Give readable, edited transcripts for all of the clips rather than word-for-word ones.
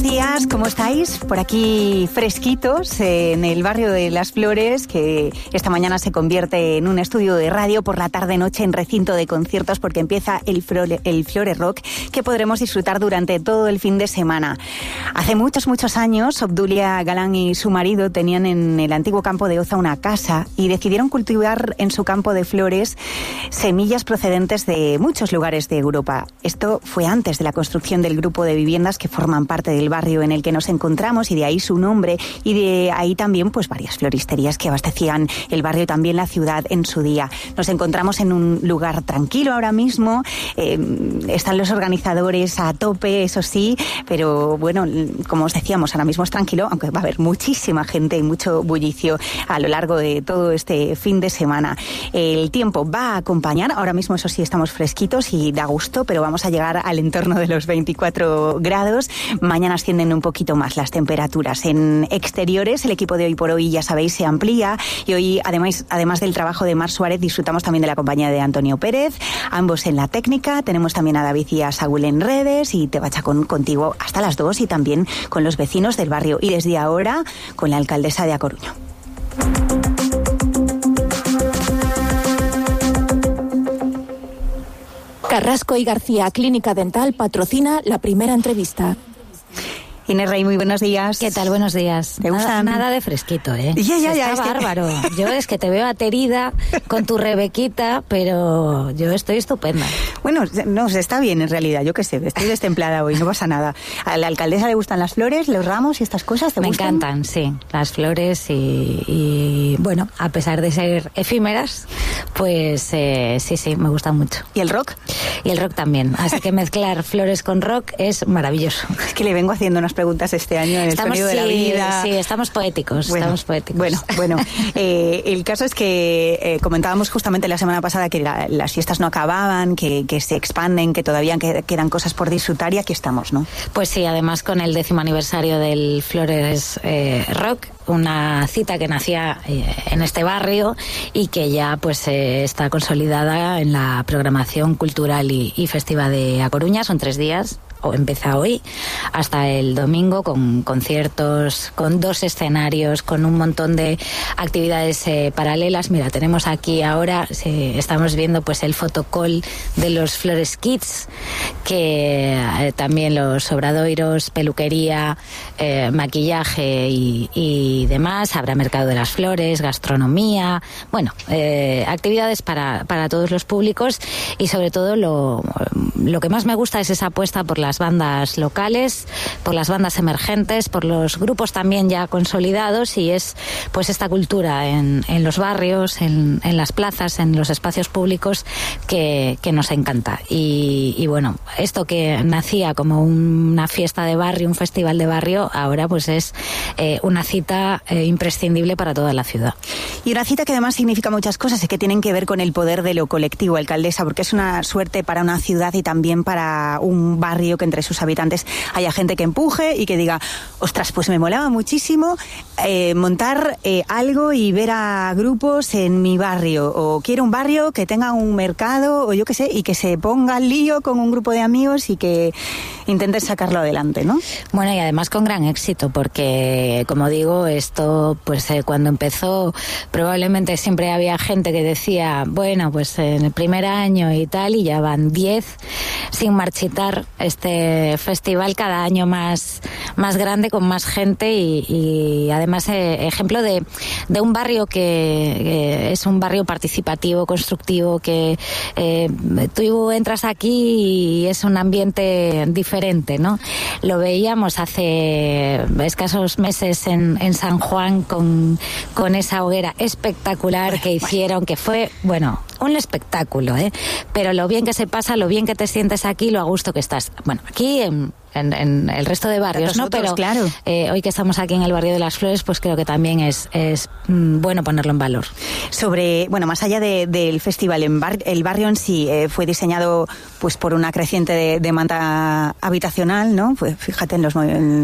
días, ¿cómo estáis? Por aquí fresquitos en el barrio de Las Flores, que esta mañana se convierte en un estudio de radio, por la tarde-noche en recinto de conciertos, porque empieza el Flores Rock, que podremos disfrutar durante todo el fin de semana. Hace muchos años, Obdulia Galán y su marido tenían en el antiguo campo de Oza una casa y decidieron cultivar en su campo de flores semillas procedentes de muchos lugares de Europa. Esto fue antes de la construcción del grupo de viviendas que forman parte del barrio en el que nos encontramos, y de ahí su nombre, y de ahí también pues varias floristerías que abastecían el barrio y también la ciudad en su día. Nos encontramos en un lugar tranquilo ahora mismo, están los organizadores a tope, eso sí, pero bueno, como os decíamos, ahora mismo es tranquilo, aunque va a haber muchísima gente y mucho bullicio a lo largo de todo este fin de semana. El tiempo va a acompañar, ahora mismo eso sí estamos fresquitos y da gusto, pero vamos a llegar al entorno de los 24 grados. Mañana ascienden un poquito más las temperaturas. En exteriores, el equipo de Hoy por Hoy, ya sabéis, se amplía, y hoy, además del trabajo de Mar Suárez, disfrutamos también de la compañía de Antonio Pérez, ambos en la técnica. Tenemos también a David y a Saúl en redes, y te bacha contigo hasta las 2, y también con los vecinos del barrio, y desde ahora con la alcaldesa de A Coruña. Carrasco y García Clínica Dental patrocina la primera entrevista. Inés Rey, muy buenos días. ¿Qué tal? Buenos días. ¿Te gusta? Nada de fresquito, ¿eh? Ya. Está bárbaro. Yo es que te veo aterida con tu Rebequita, pero yo estoy estupenda. Bueno, no, está bien en realidad, yo qué sé, estoy destemplada hoy, no pasa nada. ¿A la alcaldesa le gustan las flores, los ramos y estas cosas? ¿Te gustan? Me encantan, sí, las flores y bueno, a pesar de ser efímeras, pues sí, me gustan mucho. ¿Y el rock? Y el rock también, así que mezclar flores con rock es maravilloso. Es que le vengo haciendo unas preguntas este año en el sonido de la vida. Sí, estamos poéticos, Bueno, el caso es que comentábamos justamente la semana pasada que las fiestas no acababan, que se expanden, que todavía quedan cosas por disfrutar, y aquí estamos, ¿no? Pues sí, además con el 10º aniversario del Flores Rock, una cita que nacía en este barrio y que ya pues está consolidada en la programación cultural y festiva de A Coruña. Son 3 días, o empieza hoy hasta el domingo, con conciertos, con 2 escenarios, con un montón de actividades paralelas. Mira, tenemos aquí ahora, estamos viendo pues el fotocall de los Flores Kids, que también los obradoiros, peluquería, maquillaje y demás. Habrá mercado de las flores, gastronomía, bueno, actividades para todos los públicos, y sobre todo lo que más me gusta es esa apuesta por las bandas locales, por las bandas emergentes, por los grupos también ya consolidados, y es pues esta cultura en los barrios, en las plazas, en los espacios públicos que nos encanta. Y bueno, esto que nacía como una fiesta de barrio, un festival de barrio, ahora pues es una cita imprescindible para toda la ciudad. Y una cita que además significa muchas cosas y que tienen que ver con el poder de lo colectivo, alcaldesa, porque es una suerte para una ciudad y también para un barrio que entre sus habitantes haya gente que empuje y que diga, ostras, pues me molaba muchísimo montar algo y ver a grupos en mi barrio, o quiero un barrio que tenga un mercado, o yo qué sé, y que se ponga al lío con un grupo de amigos y que intenten sacarlo adelante, ¿no? Bueno, y además con gran éxito, porque como digo, esto pues cuando empezó probablemente siempre había gente que decía, bueno, pues en el primer año y tal, y ya van 10 sin marchitar este festival, cada año más grande, con más gente, y además ejemplo de un barrio que es un barrio participativo, constructivo, que tú entras aquí y es un ambiente diferente, ¿no? Lo veíamos hace escasos meses en San Juan con esa hoguera espectacular que hicieron, que fue, bueno, un espectáculo, pero lo bien que se pasa, lo bien que te sientes aquí, lo a gusto que estás. Bueno, aquí en el resto de barrios, ¿no? Pero claro, hoy que estamos aquí en el barrio de Las Flores, pues creo que también es bueno ponerlo en valor. Bueno, más allá del festival, el barrio en sí fue diseñado pues por una creciente demanda habitacional, ¿no? Pues fíjate en los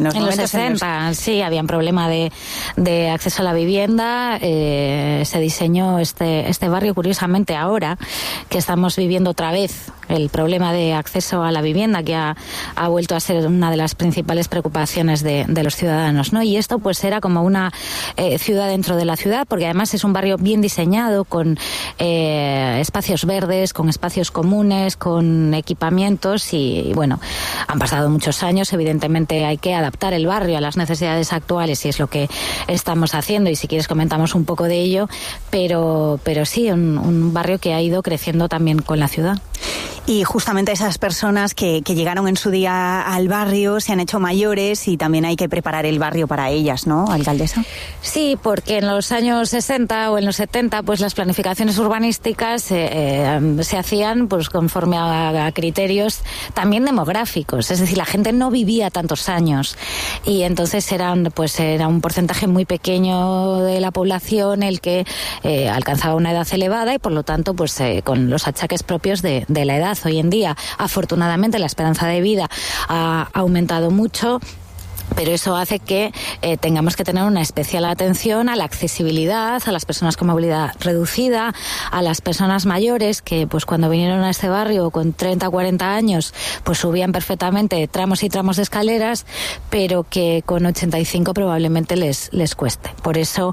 60, sí, había un problema de acceso a la vivienda. Se diseñó este barrio, curiosamente, ahora que estamos viviendo otra vez el problema de acceso a la vivienda, que ha vuelto a ser una de las principales preocupaciones de los ciudadanos, ¿no? Y esto pues era como una ciudad dentro de la ciudad, porque además es un barrio bien diseñado, con espacios verdes, con espacios comunes, con equipamientos y bueno, han pasado muchos años, evidentemente hay que adaptar el barrio a las necesidades actuales y es lo que estamos haciendo, y si quieres comentamos un poco de ello, pero sí, un barrio que ha ido creciendo también con la ciudad. Y justamente esas personas que llegaron en su día al barrio se han hecho mayores y también hay que preparar el barrio para ellas, ¿no, alcaldesa? Sí, porque en los años 60 o en los 70 pues las planificaciones urbanísticas se hacían pues conforme a criterios también demográficos, es decir, la gente no vivía tantos años y entonces era un porcentaje muy pequeño de la población el que alcanzaba una edad elevada y por lo tanto pues con los achaques propios de la edad. Hoy en día, afortunadamente, la esperanza de vida ha aumentado mucho, pero eso hace que tengamos que tener una especial atención a la accesibilidad, a las personas con movilidad reducida, a las personas mayores que pues cuando vinieron a este barrio con 30 o 40 años pues subían perfectamente tramos y tramos de escaleras, pero que con 85 probablemente les cueste. Por eso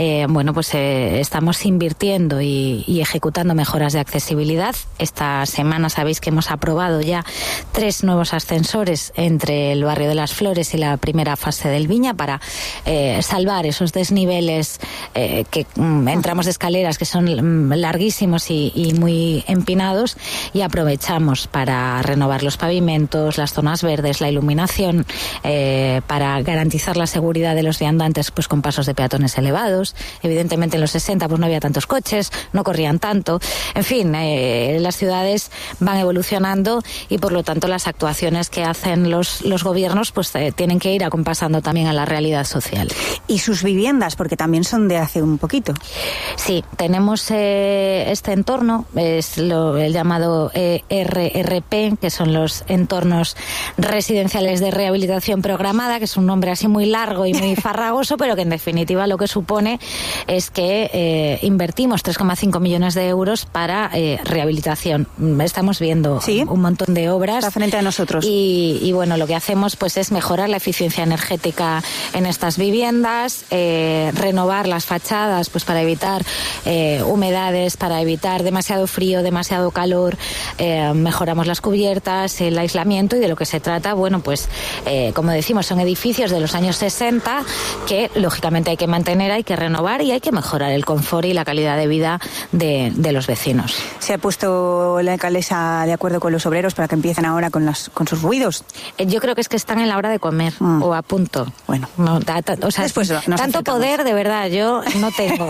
estamos invirtiendo y ejecutando mejoras de accesibilidad. Esta semana sabéis que hemos aprobado ya 3 nuevos ascensores entre el barrio de Las Flores y la primera fase del Viña para salvar esos desniveles en tramos de escaleras que son larguísimos y muy empinados, y aprovechamos para renovar los pavimentos, las zonas verdes, la iluminación, para garantizar la seguridad de los viandantes pues con pasos de peatones elevados. Evidentemente en los 60 pues no había tantos coches, no corrían tanto. En fin, las ciudades van evolucionando y por lo tanto las actuaciones que hacen los gobiernos pues tienen que ir acompasando también a la realidad social. Y sus viviendas, porque también son de hace un poquito. Sí, tenemos este entorno, es el llamado RRP, que son los entornos residenciales de rehabilitación programada, que es un nombre así muy largo y muy farragoso, pero que en definitiva lo que supone es que invertimos 3,5 millones de euros para rehabilitación. Estamos viendo un montón de obras. Está frente a nosotros. Y bueno, lo que hacemos pues es mejorar la eficiencia energética en estas viviendas, renovar las fachadas pues para evitar humedades, para evitar demasiado frío, demasiado calor, mejoramos las cubiertas, el aislamiento, y de lo que se trata, bueno, pues como decimos, son edificios de los años 60 que lógicamente hay que mantener, hay que renovar y hay que mejorar el confort y la calidad de vida de los vecinos. ¿Se ha puesto la alcaldesa de acuerdo con los obreros para que empiecen ahora con sus ruidos? Yo creo que es que están en la hora de comer o a punto. Bueno, no, después tanto poder de verdad yo no tengo.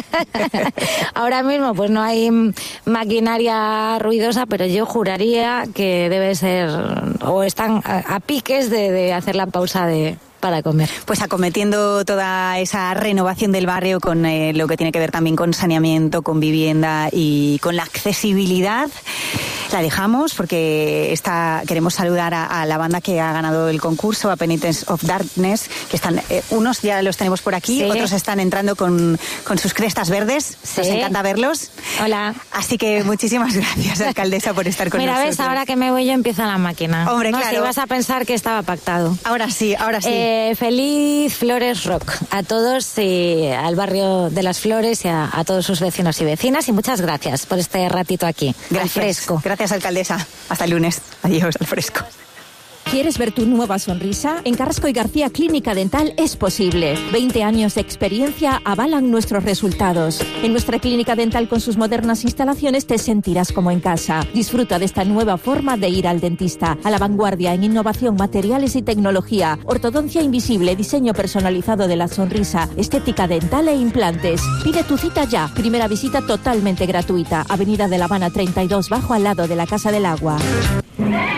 Ahora mismo pues no hay maquinaria ruidosa, pero yo juraría que debe ser, o están a piques de hacer la pausa para comer. Pues acometiendo toda esa renovación del barrio con lo que tiene que ver también con saneamiento, con vivienda y con la accesibilidad. La dejamos porque queremos saludar a la banda que ha ganado el concurso, a Penitence of Darkness, que están, unos ya los tenemos por aquí, otros están entrando con sus crestas verdes. Nos encanta verlos. Hola. Así que muchísimas gracias, alcaldesa, por estar con nosotros. Mira, ves, ahora que me voy yo empieza la máquina. Hombre, no, claro. Si vas a pensar que estaba pactado. Ahora sí. Feliz Flores Rock a todos y al barrio de Las Flores y a todos sus vecinos y vecinas, y muchas gracias por este ratito aquí. Gracias. Al fresco. Gracias, alcaldesa. Hasta el lunes. Adiós, al fresco. ¿Quieres ver tu nueva sonrisa? En Carrasco y García Clínica Dental es posible. 20 años de experiencia avalan nuestros resultados. En nuestra clínica dental con sus modernas instalaciones te sentirás como en casa. Disfruta de esta nueva forma de ir al dentista. A la vanguardia en innovación, materiales y tecnología. Ortodoncia invisible, diseño personalizado de la sonrisa, estética dental e implantes. Pide tu cita ya. Primera visita totalmente gratuita. Avenida de La Habana 32 bajo al lado de la Casa del Agua.